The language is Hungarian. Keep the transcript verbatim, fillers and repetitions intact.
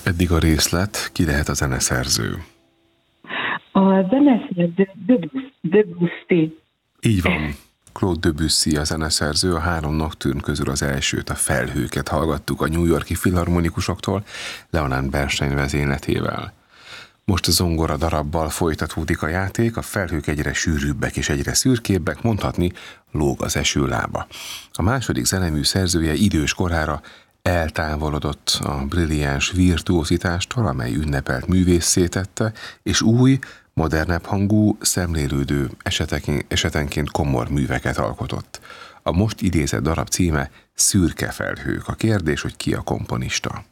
Eddig a részlet, ki lehet a zeneszerző? A zeneszerző Debussy. Így van. Claude Debussy a zeneszerző, a három nocturne közül az elsőt, a Felhőket hallgattuk a New York-i filharmonikusoktól, Leonard Bernstein vezényletével. Most a zongora darabbal folytatódik a játék, a felhők egyre sűrűbbek és egyre szürkébbek, mondhatni lóg az eső lába. A második zenemű szerzője idős korára eltávolodott a brilliáns virtuózitástól, amely ünnepelt művésszé tette, és új, modernebb hangú, szemlélődő, esetenként komor műveket alkotott. A most idézett darab címe Szürke felhők. A kérdés, hogy ki a komponista.